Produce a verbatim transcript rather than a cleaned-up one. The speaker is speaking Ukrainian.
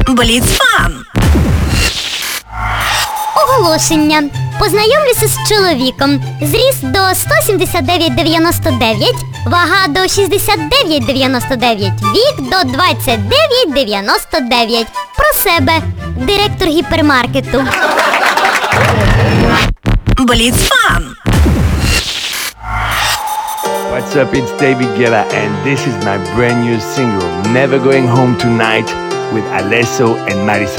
Бліцфан. Оголошення. Познайомлюся з чоловіком. Зріст до сто сімдесят дев'ять дев'яносто дев'ять, вага до шістдесят дев'ять дев'яносто дев'ять, вік до двадцять дев'ять дев'яносто дев'ять. Про себе. Директор гіпермаркету. Бліцфан. What's up, it's David Guetta and this is my brand new single, Never Going Home Tonight, with Alesso and Marisa